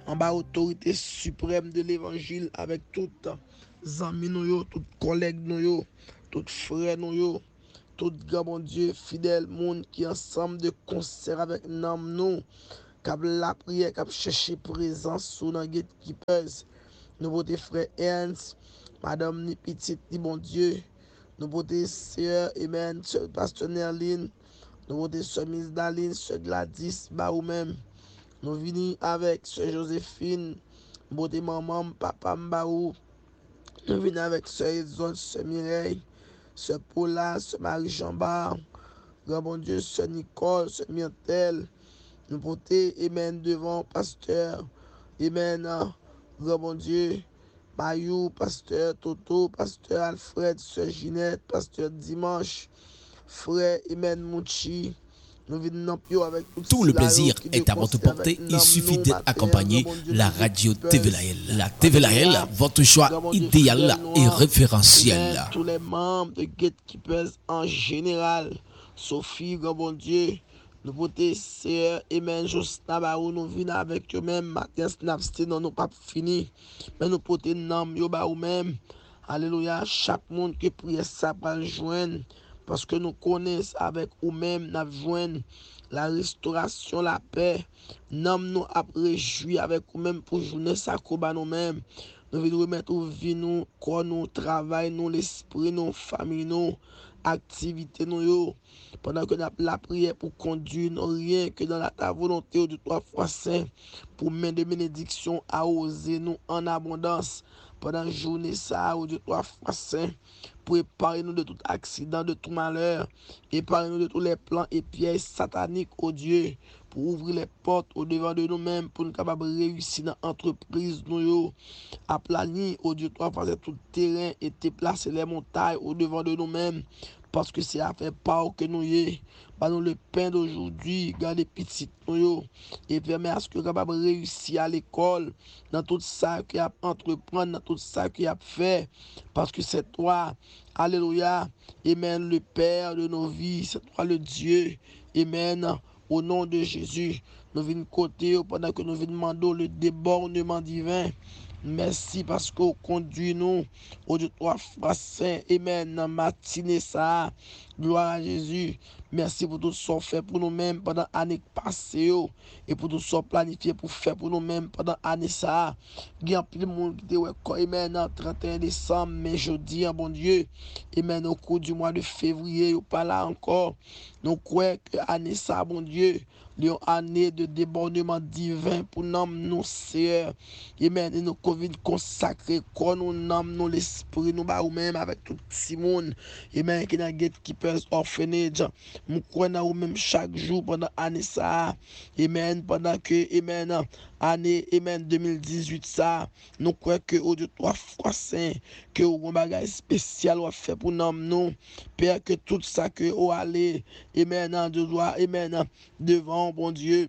en bas autorité suprême de l'évangile avec toutes amis nous, toutes collègues nous, toutes frères nous, tout grand bon Dieu fidèle monde qui ensemble de concert avec nous, cap la prière, cap chercher présence sous dans gatekeepers. Nous voter frère Ernst, madame ni petite ni bon Dieu. Nous voter sœur, amen, sœur pasteur Nerline. Nous voter sœur Miss Daline, sœur Gladys, bah ou même. Nous venons avec sœur Joséphine, voter maman, papa Mbaou. Nous venons avec sœur Edson, sœur Mireille, sœur Paula, sœur Marie-Jean Bar, grand bon Dieu, sœur Nicole, sœur Myrtel. Nous porter, amen, devant pasteur, amen, grand bon Dieu, Bayou, pasteur Toto, pasteur Alfred, sœur Ginette, pasteur Dimanche, frère, amen, Mouchi. Nous venons avec tout le plaisir est à votre portée. Il suffit d'être accompagné la radio TVLAL. La TVLAL, votre choix idéal et référentiel. Tous les membres de Gatekeepers en général, Sophie, grand bon Dieu, nous potons sœur, amen, Josna Barou, nous venons avec eux-mêmes, matin, snapsté, non, nous pas fini, mais nous potons nom, yo ba ou même, alléluia, chaque monde qui prie ça va joindre, parce que nous connaissons avec nous-mêmes, nous joignons la restauration, la paix, nous a réjoui avec nous-mêmes pour journée ça combat nous-mêmes. Nous venons remettre au vie, nous, corps, nous, travail, nous, l'esprit, nous, famille, nous, activité, nous, pendant que nous avons la prière pour conduire, nous, rien que dans ta volonté de 3 fois saint, pour mettre de bénédictions à oser nous en abondance, pendant la journée, ça, ou de 3 fois saint, pour épargner-nous de tout accident, de tout malheur, épargner-nous de tous les plans et pièges sataniques, oh Dieu, pour ouvrir les portes au devant de nous-mêmes, pour nous capables de réussir dans l'entreprise, nous, à planifier, oh Dieu, toi, faire tout le terrain et te placer les montagnes au devant de nous-mêmes, parce que c'est à faire part que nous y bah nous le pain d'aujourd'hui, gardez petit nous et permet à ce que nous capable réussir à l'école, dans tout ça qu'il a entreprendre, dans tout ça qu'il a fait, parce que c'est toi, alléluia, amen, le Père de nos vies, c'est toi le Dieu, amen, au nom de Jésus, nous venons côté pendant que nous venons demander le débordement divin. Merci parce que vous conduit nous au Dieu 3 fois saint. Amen. Dans matinée ça. Gloire à Jésus. Merci pour tout ce qu'on fait pour nous-mêmes pendant l'année passée et pour tout ce qu'on planifié pour faire pour nous-mêmes pendant l'année ça. Il y a plein de monde qui dit amen, en 31 décembre, mais je dis, bon Dieu, amen, au cours du mois de février, ou pas là encore. Nous croyons que l'année ça, bon Dieu, une année de débordement divin pour nous, Seigneur. Amen. Et nous Covid consacré, quand nous nous l'esprit, nous bah ou même avec tout le monde. Amen. Qui n'a Gatekeepers Orphanage. Nous croyons même chaque jour pendant l'année ça. Amen. Pendant que, amen, année, amen, 2018 ça. Nous croyons que au Dieu 3 fois saint, que au bagage spécial ou fait pour nous. Père, que tout ça que au aller, amen, de droit, amen, devant, bon Dieu.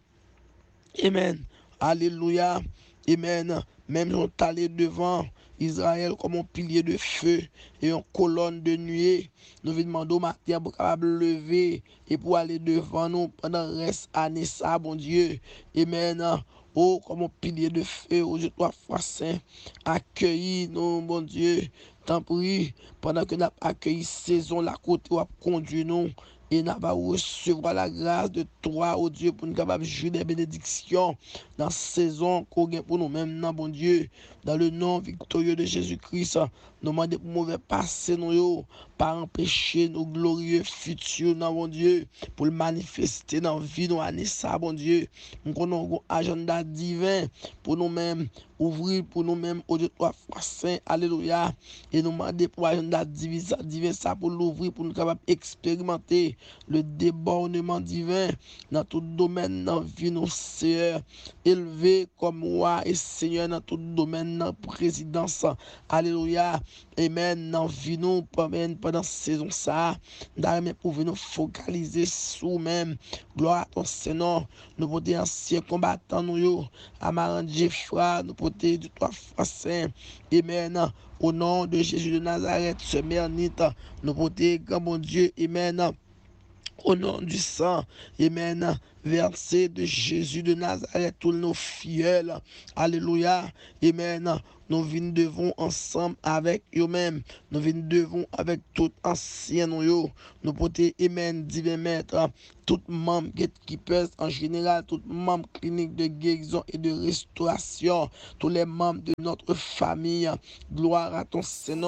Amen. Alléluia. Amen. Même on allé devant Israël comme un pilier de feu et une colonne de nuée. Nous venons demander au matin pour capable lever et pour aller devant nous pendant le reste année ça, bon Dieu. Amen. Oh, comme un pilier de feu, oh Dieu, 3 fois saint, accueillis nous, bon Dieu. Tant pis, pendant que nous avons accueilli saison, la côté où conduit nous. Et nous allons recevoir la grâce de toi, oh Dieu, pour nous capables de jouer des bénédictions dans la saison qu'on gagne pour nous-mêmes, non, bon Dieu, dans le nom victorieux de Jésus-Christ. Nous demandons pour mauvais passer, nous, pas empêcher nos glorieux futurs, non, bon Dieu, pour le manifester dans la vie, nous, année ça, bon Dieu. Nous avons un agenda divin pour nous-mêmes, ouvrir pour nous-mêmes, au Dieu, 3 fois saint, alléluia. Et nous demandons pour l'agenda divin, ça, pour l'ouvrir, pour nous capables d'expérimenter le débordement divin dans tout domaine dans la vie, nos Seigneur, élevé comme roi et Seigneur dans tout domaine dans la présidence, alléluia, amen, dans la vie, nous, pendant saison ça, d'ailleurs, pour nous focaliser sur nous-mêmes, gloire à ton Seigneur, nous pour des anciens combattants, nous, Amaran Jeffra, nous pour des 3 fois saint, amen, au nom de Jésus de Nazareth, ce mernite, nous pour des grand bon Dieu, amen. Au nom du sang, amen, versé de Jésus de Nazareth, tous nos fidèles, alléluia, amen, nous venons devons ensemble avec eux-mêmes, nous venons devons avec tout ancien nous porter, amen, divin maître, tout membre gatekeepers en général, tout membre clinique de guérison et de restauration, tous les membres de notre famille, gloire à ton Seigneur.